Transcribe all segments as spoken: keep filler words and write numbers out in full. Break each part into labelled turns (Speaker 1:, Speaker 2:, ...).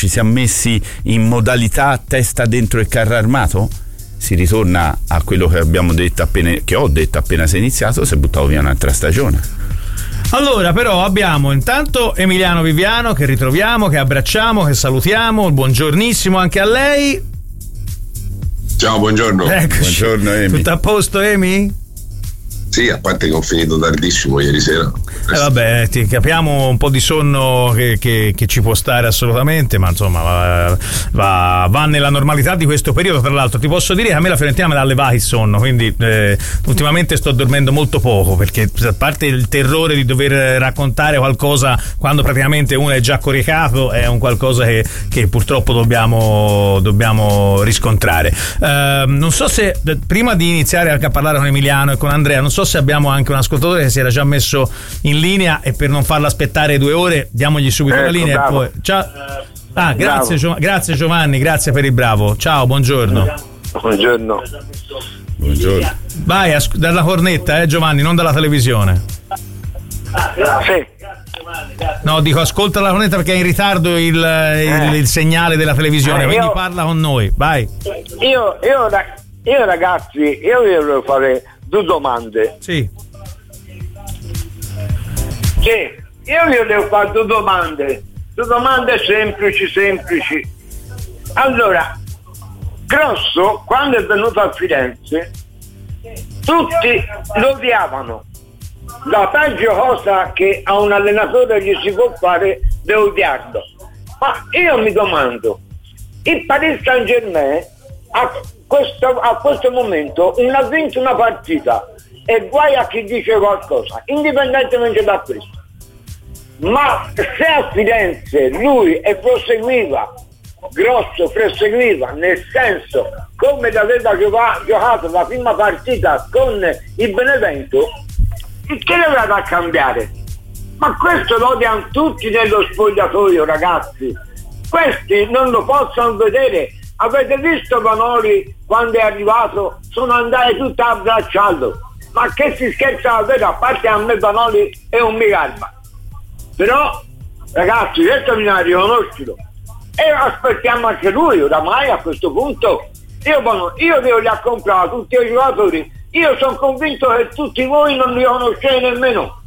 Speaker 1: ci siamo messi in modalità testa dentro il carro armato? Si ritorna a quello che abbiamo detto appena, che ho detto appena si è iniziato, si è buttato via un'altra stagione.
Speaker 2: Allora, però abbiamo intanto Emiliano Viviano che ritroviamo, che abbracciamo, che salutiamo. Buongiornissimo anche a lei.
Speaker 3: Ciao, buongiorno.
Speaker 2: Eccoci.
Speaker 1: Buongiorno Emi.
Speaker 2: Tutto a posto, Emi?
Speaker 3: Sì, a parte che ho finito tardissimo ieri sera.
Speaker 2: Eh vabbè, ti capiamo, un po' di sonno che, che, che ci può stare assolutamente, ma insomma va, va, va nella normalità di questo periodo. Tra l'altro ti posso dire che a me la Fiorentina me l'ha levato il sonno, quindi eh, ultimamente sto dormendo molto poco, perché a parte il terrore di dover raccontare qualcosa quando praticamente uno è già coricato, è un qualcosa che, che purtroppo dobbiamo, dobbiamo riscontrare. Eh, non so se prima di iniziare a parlare con Emiliano e con Andrea, non so se abbiamo anche un ascoltatore che si era già messo in linea, e per non farlo aspettare due ore diamogli subito
Speaker 4: ecco,
Speaker 2: la linea e poi... Ciao. Ah, grazie, Gio... grazie Giovanni, grazie per il bravo. Ciao, buongiorno.
Speaker 4: Buongiorno.
Speaker 1: Buongiorno.
Speaker 2: Vai as... dalla cornetta, eh Giovanni, non dalla televisione.
Speaker 4: Sì.
Speaker 2: No, dico ascolta la cornetta perché è in ritardo il, il,
Speaker 4: eh.
Speaker 2: il segnale della televisione,
Speaker 4: eh,
Speaker 2: quindi
Speaker 4: io...
Speaker 2: parla con noi, vai.
Speaker 4: Io, io, io ragazzi, io vi volevo fare due domande.
Speaker 2: Sì.
Speaker 4: Sì, io vi volevo fare due domande. Due domande semplici, semplici. Allora, Grosso, quando è venuto a Firenze, tutti lo odiavano. La peggio cosa che a un allenatore gli si può fare è odiarlo. Ma io mi domando, il Paris Saint-Germain a questo, a questo momento non ha vinto una partita, e guai a chi dice qualcosa, indipendentemente da questo. Ma se a Firenze lui e proseguiva, Grosso proseguiva, nel senso come aveva giocato la prima partita con il Benevento, che ne avrà da cambiare? Ma questo lo odiano tutti nello spogliatoio, ragazzi. Questi non lo possono vedere. Avete visto Vanoli quando è arrivato? Sono andati tutti a abbracciarlo. Ma che si scherza davvero? A parte a me Vanoli è un migarma. Però, ragazzi, questo bisogna riconoscerlo. E aspettiamo anche lui, oramai a questo punto. Io, bueno, io devo li ha comprato tutti i giocatori. Io sono convinto che tutti voi non li conoscete nemmeno.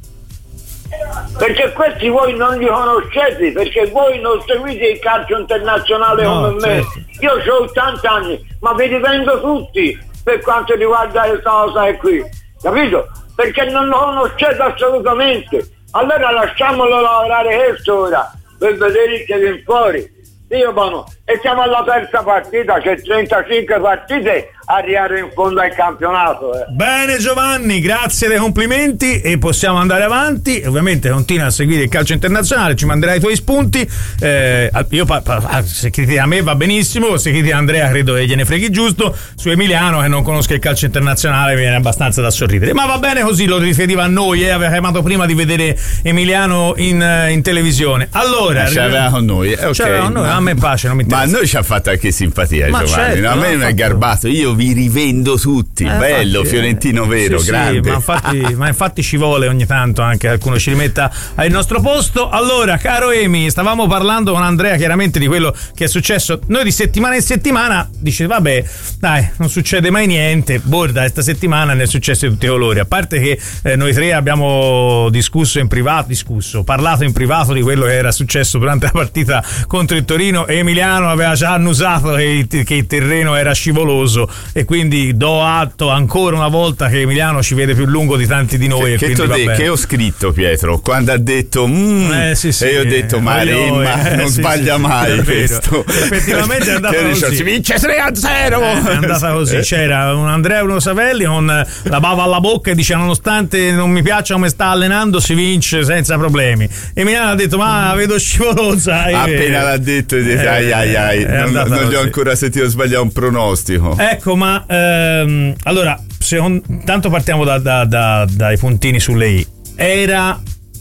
Speaker 4: Perché questi voi non li conoscete, perché voi non seguite il calcio internazionale no, come me. Certo. Io ho ottanta anni, ma vi dipendo tutti per quanto riguarda questa cosa qui. Capito? Perché non lo conoscete assolutamente. Allora lasciamolo lavorare questo ora per vedere che viene fuori. Io buono. E siamo alla terza partita, c'è trentacinque partite, arrivare in fondo al campionato. Eh.
Speaker 2: Bene Giovanni, grazie dei complimenti e possiamo andare avanti. Ovviamente continua a seguire il calcio internazionale, ci manderai i tuoi spunti. Eh, io pa- pa- se critichi a me va benissimo, se critichi a Andrea credo che gliene freghi giusto. Su Emiliano che non conosca il calcio internazionale mi viene abbastanza da sorridere. Ma va bene così, lo riferiva a noi, eh, aveva chiamato prima di vedere Emiliano in, in televisione. Allora,
Speaker 1: ce l'aveva con noi, eh, okay.
Speaker 2: Ce l'aveva con noi, a me pace, non mi interessa.
Speaker 1: Ma a noi ci ha fatto anche simpatia,
Speaker 2: ma
Speaker 1: Giovanni.
Speaker 2: certo,
Speaker 1: no, a me non è garbato, io vi rivendo tutti. Eh, Bello, infatti, fiorentino vero,
Speaker 2: sì,
Speaker 1: grande.
Speaker 2: Sì, ma, infatti, ma infatti ci vuole ogni tanto anche qualcuno ci rimetta al nostro posto. Allora, caro Emi, stavamo parlando con Andrea chiaramente di quello che è successo. Noi di settimana in settimana dice vabbè, dai, non succede mai niente. Borda, questa settimana ne è successo di tutti i colori. A parte che eh, noi tre abbiamo discusso in privato, discusso, parlato in privato di quello che era successo durante la partita contro il Torino, e Emiliano aveva già annusato che il, che il terreno era scivoloso, e quindi do atto ancora una volta che Emiliano ci vede più lungo di tanti di noi.
Speaker 1: Che,
Speaker 2: e
Speaker 1: che,
Speaker 2: de-
Speaker 1: che ho scritto, Pietro, quando ha detto mm,
Speaker 2: eh, sì, sì,
Speaker 1: e io ho detto
Speaker 2: eh,
Speaker 1: Maremma
Speaker 2: eh,
Speaker 1: non
Speaker 2: sì,
Speaker 1: sbaglia
Speaker 2: sì,
Speaker 1: mai
Speaker 2: è
Speaker 1: questo.
Speaker 2: Effettivamente è andata così,
Speaker 1: si vince tre a zero,
Speaker 2: eh, è andata così. C'era un Andrea Bruno Savelli con la bava alla bocca e dice nonostante non mi piaccia come sta allenando si vince senza problemi. Emiliano ha detto ma vedo scivolosa, e
Speaker 1: appena l'ha detto eh, ai ai ai non, non gli ho ancora sentito sbagliare un pronostico.
Speaker 2: Ecco, ma ehm, allora secondo, tanto partiamo da, da, da, dai puntini sulle i. Era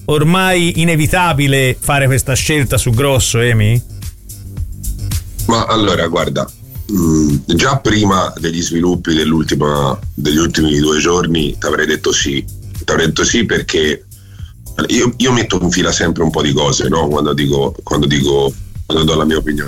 Speaker 2: ormai inevitabile fare questa scelta su Grosso, Emi?
Speaker 3: Ma allora guarda, mh, già prima degli sviluppi dell'ultima degli ultimi due giorni ti avrei detto sì ti avrei detto sì perché io, io metto in fila sempre un po' di cose, no? Quando dico quando dico quando do la mia opinione.